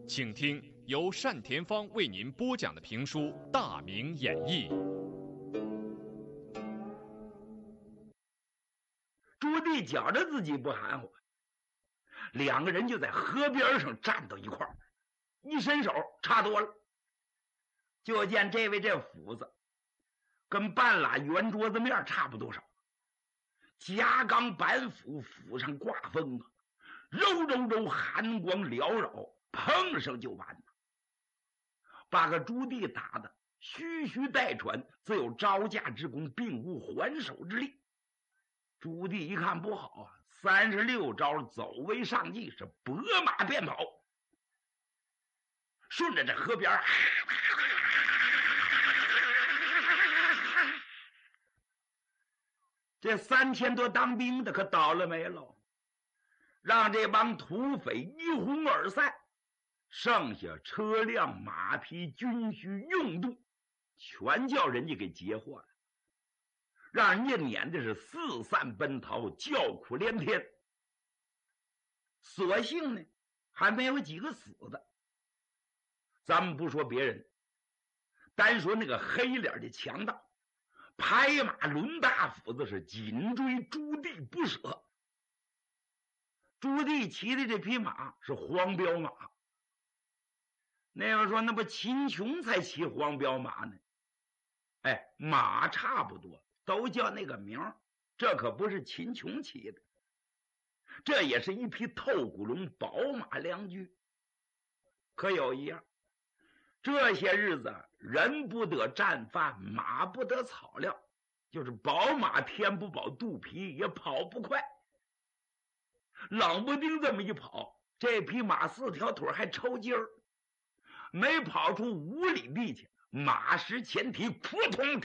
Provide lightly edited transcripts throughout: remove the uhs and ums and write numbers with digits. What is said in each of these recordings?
请听由单田芳为您播讲的评书《大明演义》。 朱棣觉着自己不含糊，两个人就在河边上站到一块儿，一伸手差多了，就见这位这斧子跟半拉圆桌子面差不多少，夹钢板斧，斧上挂风啊，柔柔柔，寒光缭绕，碰上就完了，把个朱棣打得吁吁带喘，自有招架之功，并无还手之力。朱棣一看不好啊，36招走为上计，是拨马便跑，顺着这河边这3000多当兵的可倒了霉了，让这帮土匪一哄而散，剩下车辆马匹军需用度全叫人家给截获了，让人家撵的是四散奔逃，叫苦连天。所幸呢还没有几个死的。咱们不说别人，单说那个黑脸的强盗，拍马抡大斧子，是紧追朱棣不舍。朱棣骑的这匹马是黄骠马，那样说那不秦琼才骑黄骠马呢？哎，马差不多都叫那个名，这可不是秦琼骑的，这也是一匹透骨龙宝马良驹。可有一样，这些日子人不得战饭，马不得草料，就是宝马填不饱肚皮，也跑不快。冷不丁这么一跑，这匹马4条腿还抽筋儿，没跑出5里地去，马失前蹄，扑通，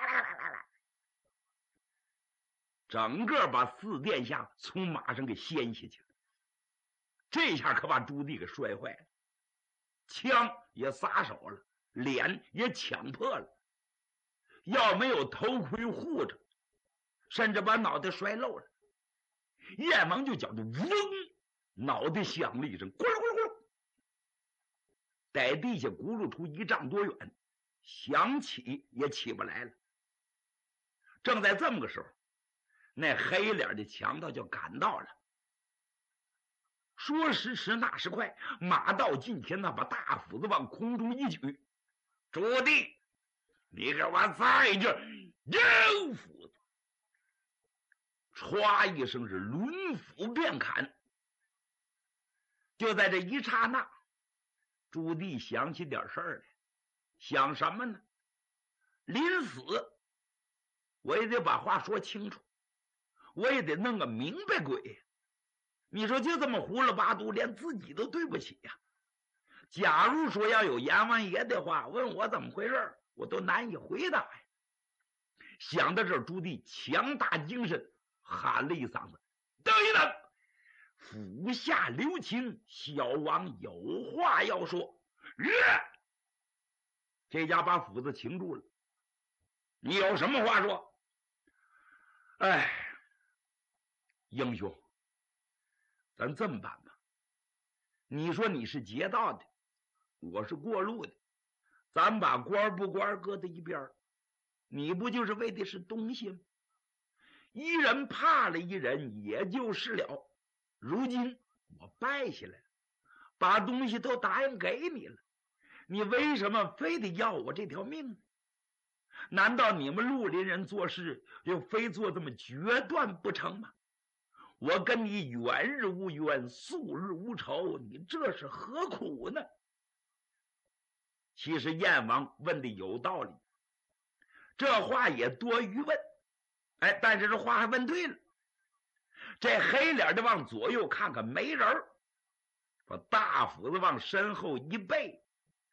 整个把4殿下从马上给掀下去了。这下可把朱棣给摔坏了，枪也撒手了，脸也抢破了，要没有头盔护着，甚至把脑袋摔漏了。燕王就觉得嗡，脑袋响了一声，咕噜咕噜咕噜，在地下咕噜出1丈多远，想起也起不来了。正在这么个时候，那黑脸的强盗就赶到了。说时迟，那时快，马到近前呢，把大斧子往空中一举，朱棣，你给我在这扔斧子！歘一声是抡斧便砍。就在这一刹那，朱棣想起点事儿来，想什么呢？临死我也得把话说清楚，我也得弄个明白鬼。你说就这么胡了八嘟，连自己都对不起呀。假如说要有阎王爷的话，问我怎么回事，我都难以回答呀。想到这儿，朱棣强打精神，喊了一嗓子：“等一等！府下留情，小王有话要说。”这家把斧子擒住了。你有什么话说？哎，英雄，咱这么办吧，你说你是劫道的，我是过路的，咱把官不官搁在一边，你不就是为的是东西吗？一人怕了一人也就是了。如今我败下来了，把东西都答应给你了，你为什么非得要我这条命呢？难道你们绿林人做事就非做这么决断不成吗？我跟你远日无冤，素日无仇，你这是何苦呢？其实燕王问的有道理，这话也多余问。哎，但是这话还问对了。这黑脸的往左右看看没人，把大斧子往身后一背，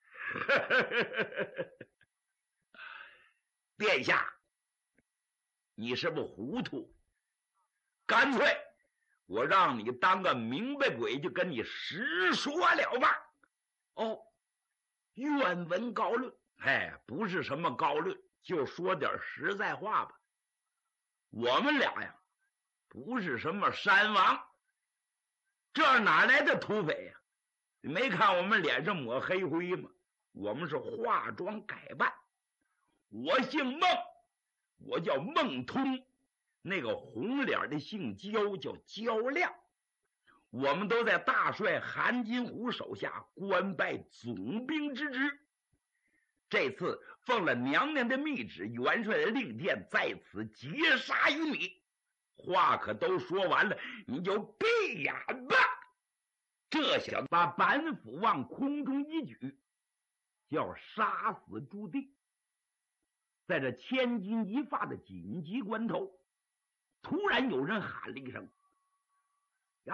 殿下，你是不是糊涂？干脆我让你当个明白鬼，就跟你实说了吧。哦，愿闻高论。哎，不是什么高论，就说点实在话吧。我们俩呀，不是什么山王，这哪来的土匪呀？ 你没看我们脸上抹黑灰吗？我们是化妆改扮。我姓孟，我叫孟通，那个红脸的姓焦，叫焦亮。我们都在大帅韩金虎手下官拜总兵之职。这次奉了娘娘的密旨，元帅的令箭，在此截杀于你。话可都说完了，你就闭眼吧。这小子把板斧往空中一举，叫杀死朱棣。在这千钧一发的紧急关头，突然有人喊了一声：要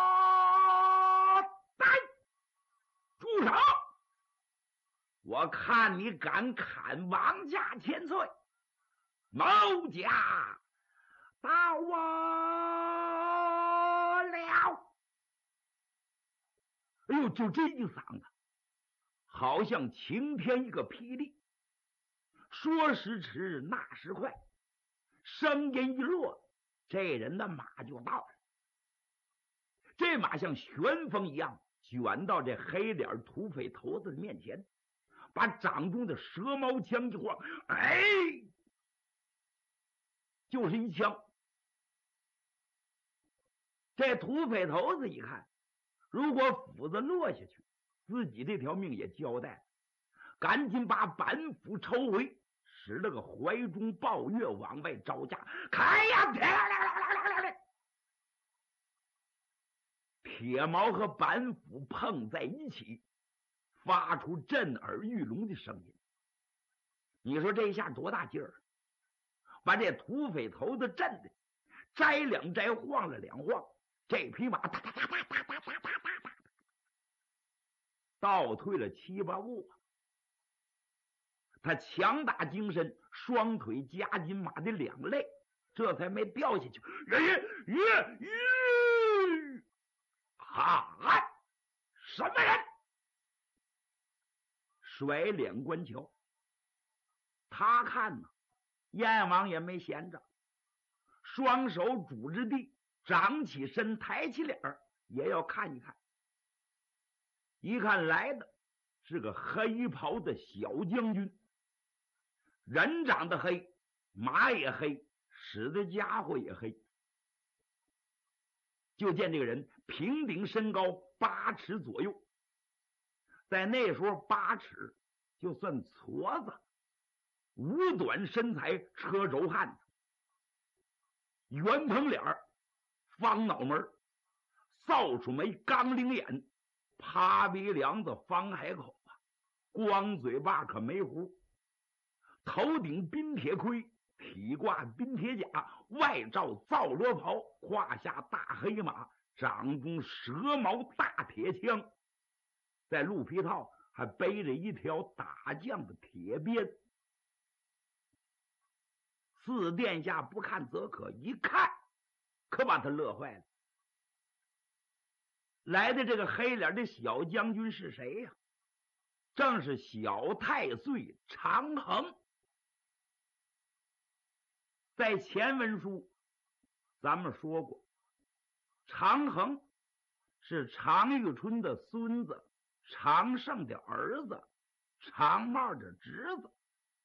带住手！我看你敢砍王家千岁，某家到我了！哎呦，就这一嗓子，好像晴天一个霹雳。说时迟，那时快，声音一落，这人的马就到了。这马像旋风一样卷到这黑脸土匪头子的面前，把掌中的蛇矛枪一晃，哎，就是一枪。这土匪头子一看，如果斧子落下去，自己这条命也交代了，赶紧把板斧抽回，使了个怀中抱月往外招架，开呀！铁矛和板斧碰在一起，发出震耳欲聋的声音。你说这一下多大劲儿，把这土匪头子震的摘两摘，晃了两晃，这匹马哒哒哒哒哒哒哒哒哒倒退了7、8步。他强打精神，双腿夹紧马的两肋，这才没掉下去。哈！什么人？甩脸观瞧。他看呢，燕王也没闲着，双手拄着地，长起身，抬起脸儿，也要看一看。一看来的是个黑袍的小将军，人长得黑，马也黑，使的家伙也黑。就见这个人平顶身高8尺左右，在那时候8尺就算矬子，五短身材，车轴汉子，圆蓬脸儿，方脑门，扫帚眉，钢铃眼，趴鼻梁子，方海口啊，光嘴巴可没胡，头顶冰铁盔，体挂冰铁甲，外罩皂罗袍，胯下大黑马，掌中蛇矛大铁枪，在鹿皮套还背着一条打将的铁鞭。四殿下不看则可，一看可把他乐坏了。来的这个黑脸的小将军是谁呀？正是小太岁长衡。在前文书咱们说过，长衡是常遇春的孙子，常胜的儿子，常茂的侄子。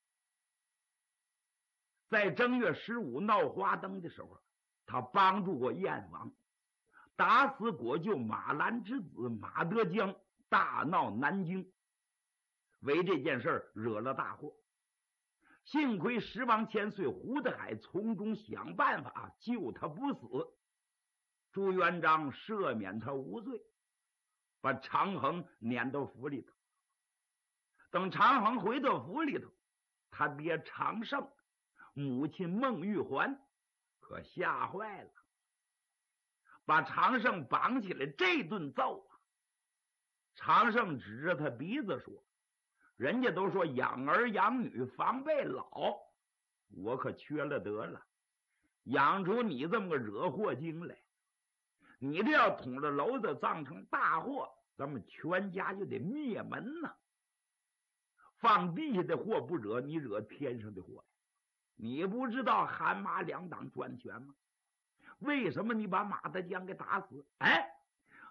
在正月15闹花灯的时候，他帮助过燕王，打死果舅马兰之子马德江，大闹南京，为这件事惹了大祸。幸亏十王千岁胡德海从中想办法救他不死，朱元璋赦免他无罪，把长衡撵到府里头。等长衡回到府里头，他爹长胜，母亲孟玉环可吓坏了，把长胜绑起来这顿揍啊！长胜指着他鼻子说，人家都说养儿养女防备老，我可缺了德了，养出你这么个惹祸精来。你这要捅了娄子葬成大祸，咱们全家就得灭门呐。放地下的祸不惹，你惹天上的祸。你不知道韩马两党专权吗？为什么你把马德江给打死？哎，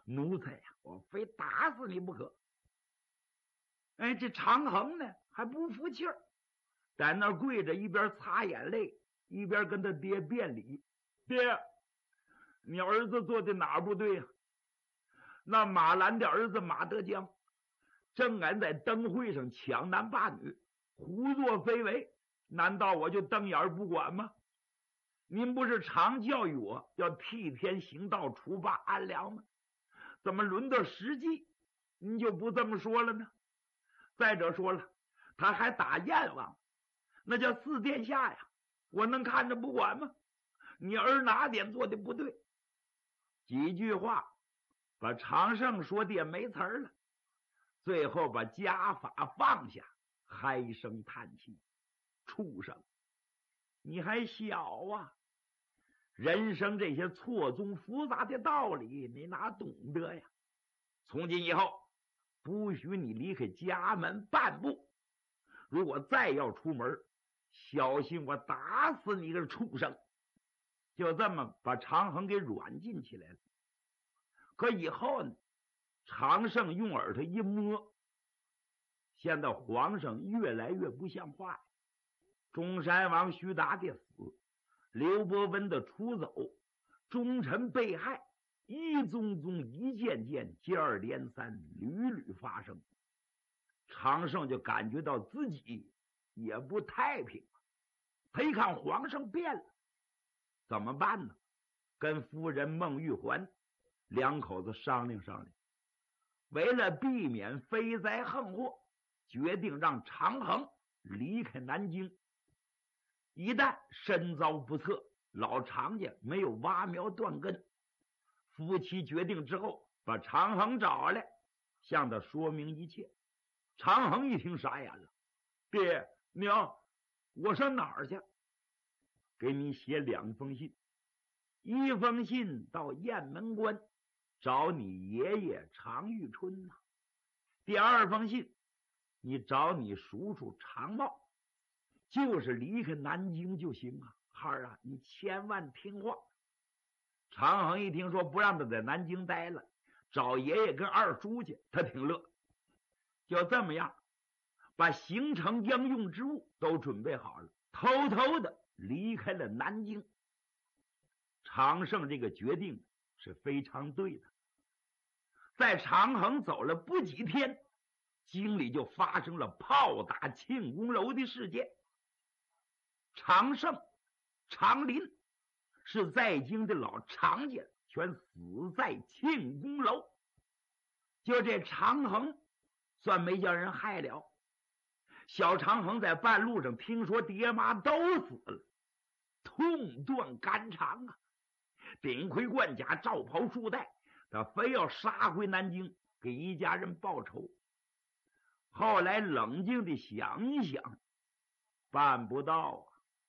奴才呀，我非打死你不可。哎，这长衡呢还不服气儿，在那儿跪着，一边擦眼泪，一边跟他爹辩理：爹，你儿子做的哪儿不对呀？那马兰的儿子马德江正敢在灯会上抢男霸女，胡作非为，难道我就瞪眼不管吗？您不是常教育我要替天行道，除霸安良吗？怎么轮到实际您就不这么说了呢？再者说了，他还打燕王，那叫四殿下呀，我能看着不管吗？你儿哪点做的不对？几句话把常胜说的也没词儿了，最后把家法放下，唉声叹气：畜生，你还小啊，人生这些错综复杂的道理你哪懂得呀？从今以后不许你离开家门半步，如果再要出门，小心我打死你个畜生。就这么把常衡给软禁起来了。可以后呢，常胜用耳朵一摸，现在皇上越来越不像话。中山王徐达的死，刘伯温的出走，忠臣被害，一宗宗一件件接二连三，屡屡发生。常胜就感觉到自己也不太平。他一看皇上变了，怎么办呢？跟夫人孟玉环两口子商量商量，为了避免飞灾横祸，决定让常衡离开南京。一旦身遭不测，老常家没有挖苗断根。夫妻决定之后，把常衡找来，向他说明一切。常衡一听傻眼了：爹娘，我上哪儿去？给你写2封信，一封信到雁门关找你爷爷常遇春呐，第2封信你找你叔叔常茂，就是离开南京就行啊。孩儿啊，你千万听话。常衡一听说不让他在南京待了，找爷爷跟二叔去，他挺乐。就这么样，把行程应用之物都准备好了，偷偷的离开了南京。常胜这个决定是非常对的。在常衡走了不几天，京里就发生了炮打庆功楼的事件。常胜、常林是在京的老常家，全死在庆功楼。就这常衡算没叫人害了。小常衡在半路上听说爹妈都死了，痛断肝肠啊！顶盔贯甲，罩袍束带，他非要杀回南京给一家人报仇。后来冷静地想一想，办不到啊。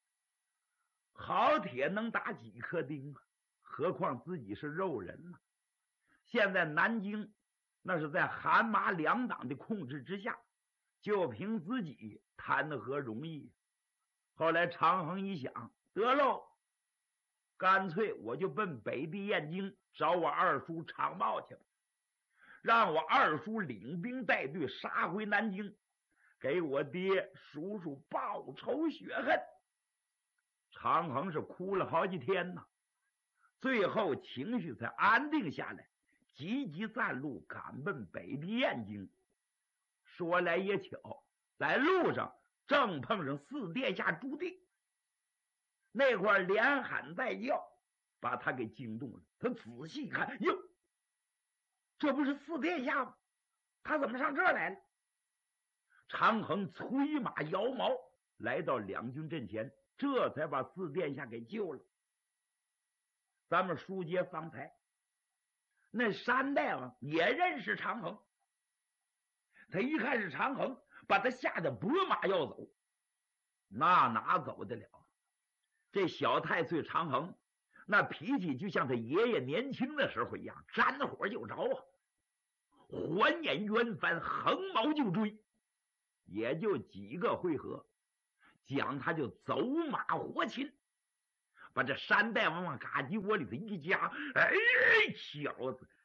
好铁能打几颗钉啊，何况自己是肉人呢？现在南京那是在韩麻两党的控制之下，就凭自己谈何容易。后来常衡一想，得喽，干脆我就奔北地燕京找我二叔常茂去吧，让我二叔领兵带队杀回南京，给我爹叔叔报仇雪恨。常衡是哭了好几天呢，最后情绪才安定下来，急急暂路赶奔北地燕京。说来也巧，在路上正碰上四殿下朱棣，那块连喊带叫，把他给惊动了。他仔细一看，哟，这不是四殿下吗？他怎么上这儿来了？常衡催马摇矛来到两军阵前，这才把四殿下给救了。咱们书接方才，那山大王也认识常衡，他一看是常衡，把他吓得拨马要走，那哪走得了？这小太岁常衡那脾气就像他爷爷年轻的时候一样，沾火就着啊，环眼圆翻，横矛就追，也就几个回合，讲他就走马活擒，把这山大王往嘎鸡窝里头一夹，哎，小子，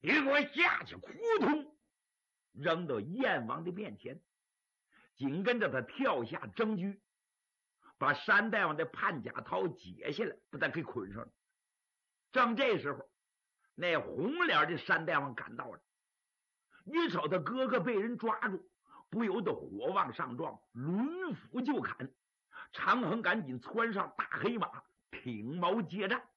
你给我下去！”扑通，扔到燕王的面前。紧跟着他跳下征车，把山大王的判甲套解下来，把他给捆上了。正这时候，那红脸的山大王赶到了，一瞅他哥哥被人抓住，不由得火往上撞，抡斧就砍。长衡赶紧窜上大黑马，挺矛接战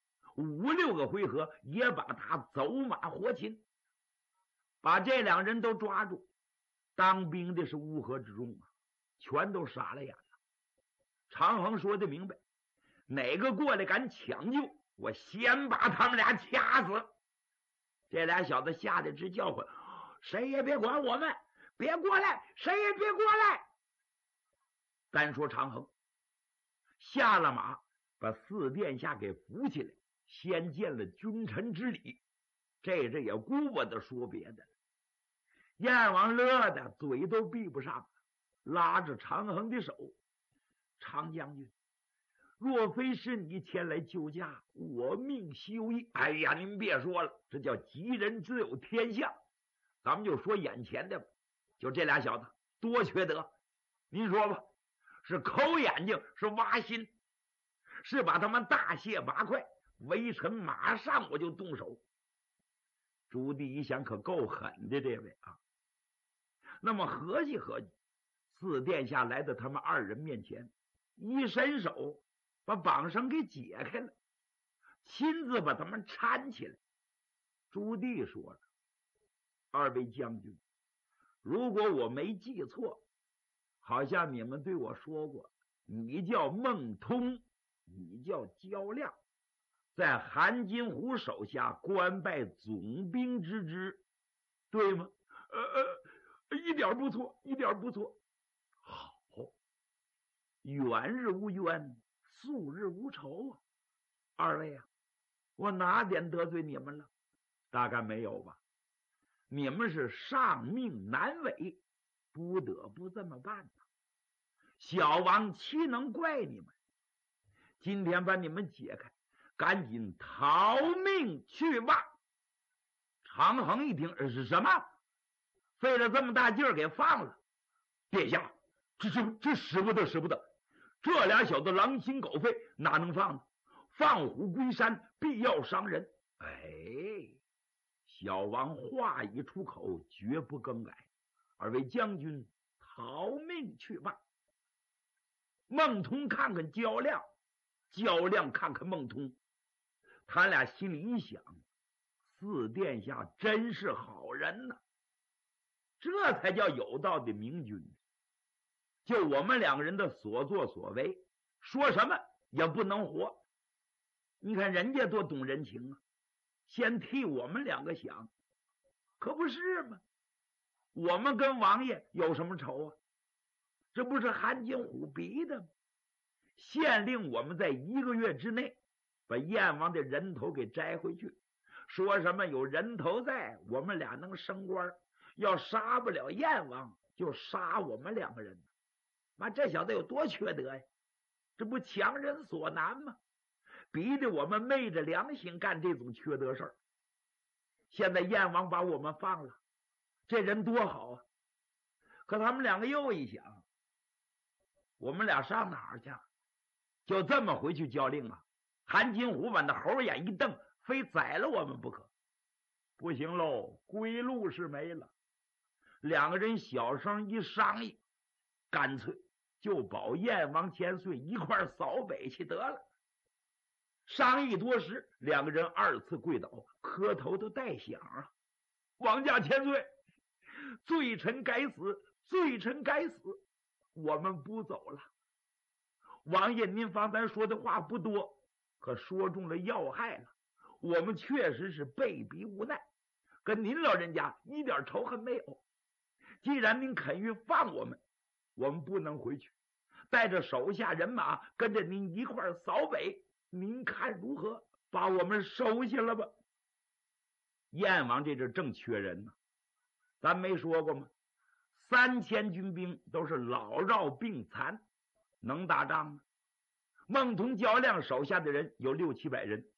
，5、6个回合也把他走马活擒，把这两人都抓住。当兵的是乌合之众啊，全都傻了眼了。长衡说的明白，哪个过来敢抢救，我先把他们俩掐死。这俩小子吓得直叫唤：“谁也别管我们，别过来，谁也别过来！”单说长衡下了马，把四殿下给扶起来，先见了君臣之礼。这也顾不得说别的了。燕王乐的嘴都闭不上，拉着长衡的手：“长将军，若非是你前来救驾，我命休矣。”“哎呀，您别说了，这叫吉人自有天相。咱们就说眼前的吧，就这俩小子多缺德。您说吧，是抠眼睛，是挖心，是把他们大卸八块，微臣马上我就动手。”朱棣一想，可够狠的这位啊。那么合计合计，四殿下来到他们二人面前，一伸手把绑绳给解开了，亲自把他们搀起来。朱棣说了：“二位将军，如果我没记错，好像你们对我说过，你叫孟通，你叫焦亮，在韩金虎手下官拜总兵之职，对吗？”“一点不错，一点不错。”“好，远日无冤，素日无仇啊。二位啊，我哪点得罪你们了？大概没有吧？你们是上命难违，不得不这么办呐。小王岂能怪你们？今天把你们解开，赶紧逃命去吧。”长衡一听：“是什么？费了这么大劲儿给放了？殿下，这使不得，使不得！这俩小子狼心狗肺，哪能放呢？放虎归山，必要伤人。”哎，小王话一出口，绝不更改。二位将军逃命去吧。孟通看看焦亮，焦亮看看孟通，他俩心里一想，四殿下真是好人呐，这才叫有道的明君。就我们两个人的所作所为，说什么也不能活。你看人家多懂人情啊，先替我们两个想，可不是吗？我们跟王爷有什么仇啊？这不是韩金虎逼的吗？限令我们在1个月之内把燕王的人头给摘回去，说什么有人头在，我们俩能升官，要杀不了燕王就杀我们两个人。妈，这小子有多缺德呀？这不强人所难吗？逼得我们昧着良心干这种缺德事儿。现在燕王把我们放了，这人多好啊！可他们两个又一想，我们俩上哪儿去？就这么回去交令啊？韩金虎把那猴眼一瞪，非宰了我们不可。不行喽，归路是没了。两个人小声一商议，干脆就保燕王千岁一块扫北去得了。商议多时，两个人2次跪倒，磕头都带响啊！王家千岁，罪臣该死，罪臣该死，我们不走了。王爷，您方才说的话不多，可说中了要害了。我们确实是被逼无奈，跟您老人家一点仇恨没有。既然您肯于放我们，我们不能回去，带着手下人马跟着您一块扫北，您看如何？把我们收下了吧。燕王这阵正缺人呢，咱没说过吗？3000军兵都是老弱病残，能打仗吗？孟通、焦亮手下的人有600-700人，